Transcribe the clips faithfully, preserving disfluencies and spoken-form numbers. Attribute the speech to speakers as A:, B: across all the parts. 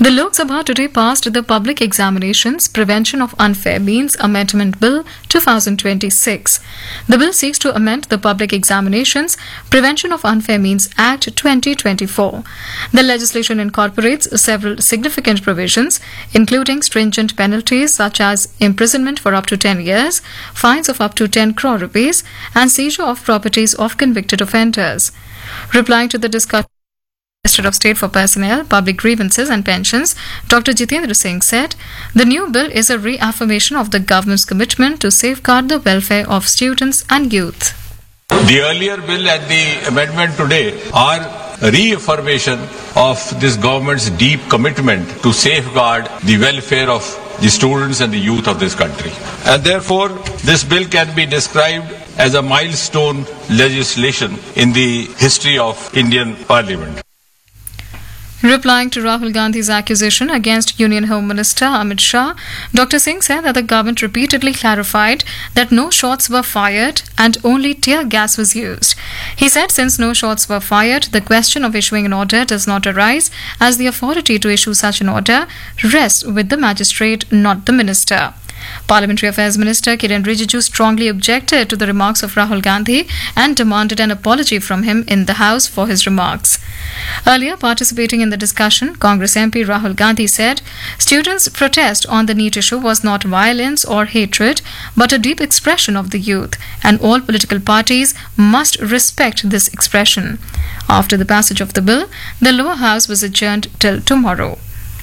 A: The Lok Sabha today passed the Public Examinations Prevention of Unfair Means Amendment Bill twenty twenty-six. The bill seeks to amend the Public Examinations Prevention of Unfair Means Act twenty twenty-four. The legislation incorporates several significant provisions, including stringent penalties such as imprisonment for up to ten years, fines of up to ten crore rupees, and seizure of properties of convicted offenders. Replying to the discussion, Minister of State for Personnel, Public Grievances and Pensions, Doctor Jitendra Singh said, the new bill is a reaffirmation of the government's commitment to safeguard the welfare of students and youth.
B: The earlier bill and the amendment today are a reaffirmation of this government's deep commitment to safeguard the welfare of the students and the youth of this country. And therefore, this bill can be described as a milestone legislation in the history of Indian Parliament.
A: Replying to Rahul Gandhi's accusation against Union Home Minister Amit Shah, Doctor Singh said that the government repeatedly clarified that no shots were fired and only tear gas was used. He said since no shots were fired, the question of issuing an order does not arise, as the authority to issue such an order rests with the magistrate, not the minister. Parliamentary Affairs Minister Kiren Rijiju strongly objected to the remarks of Rahul Gandhi and demanded an apology from him in the House for his remarks. Earlier, participating in the discussion, Congress M P Rahul Gandhi said, students' protest on the NEET issue was not violence or hatred, but a deep expression of the youth, and all political parties must respect this expression. After the passage of the bill, the lower house was adjourned till tomorrow.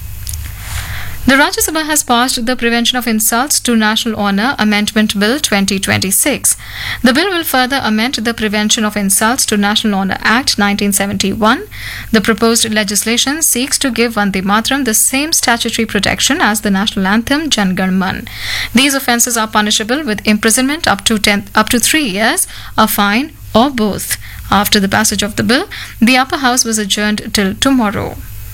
A: The Rajya Sabha has passed the Prevention of Insults to National Honour Amendment Bill twenty twenty-six. The bill will further amend the Prevention of Insults to National Honour Act nineteen seventy-one. The proposed legislation seeks to give Vande Mataram the same statutory protection as the national anthem Jan Gan Man. These offences are punishable with imprisonment up to ten, up to three years, a fine, or both. After the passage of the bill, the upper house was adjourned till tomorrow.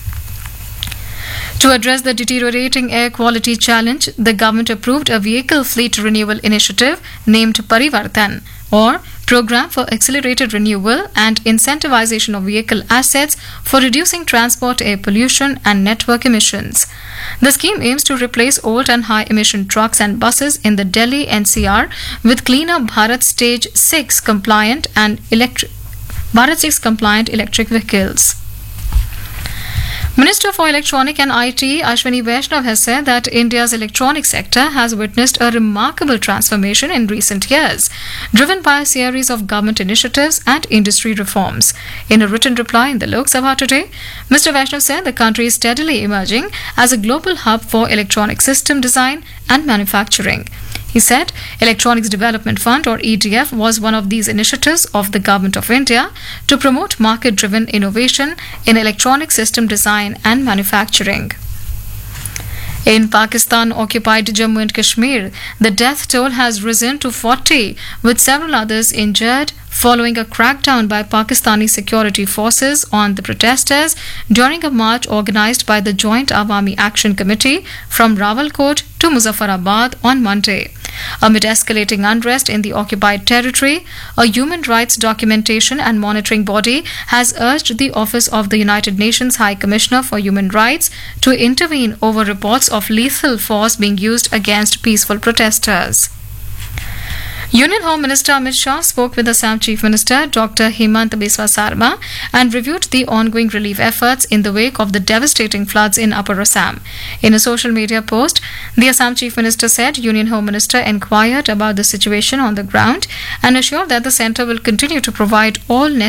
A: To address the deteriorating air quality challenge, the government approved a vehicle fleet renewal initiative named Parivartan, or Program for Accelerated Renewal and Incentivization of Vehicle Assets for Reducing Transport Air Pollution and Network Emissions. The scheme aims to replace old and high-emission trucks and buses in the Delhi N C R with cleaner Bharat Stage six compliant and electric Bharat six compliant electric vehicles. Minister for Electronic and I T Ashwini Vaishnav has said that India's electronic sector has witnessed a remarkable transformation in recent years, driven by a series of government initiatives and industry reforms. In a written reply in the Lok Sabha today, Mister Vaishnav said the country is steadily emerging as a global hub for electronic system design and manufacturing. He said Electronics Development Fund, or E D F, was one of these initiatives of the Government of India to promote market-driven innovation in electronic system design and manufacturing. In Pakistan-occupied Jammu and Kashmir, the death toll has risen to forty, with several others injured following a crackdown by Pakistani security forces on the protesters during a march organized by the Joint Awami Action Committee from Rawalkot to Muzaffarabad on Monday. Amid escalating unrest in the occupied territory, a human rights documentation and monitoring body has urged the Office of the United Nations High Commissioner for Human Rights to intervene over reports of lethal force being used against peaceful protesters. Union Home Minister Amit Shah spoke with Assam Chief Minister Doctor Hemant Biswa Sarma and reviewed the ongoing relief efforts in the wake of the devastating floods in Upper Assam. In a social media post, the Assam Chief Minister said Union Home Minister inquired about the situation on the ground and assured that the centre will continue to provide all necessary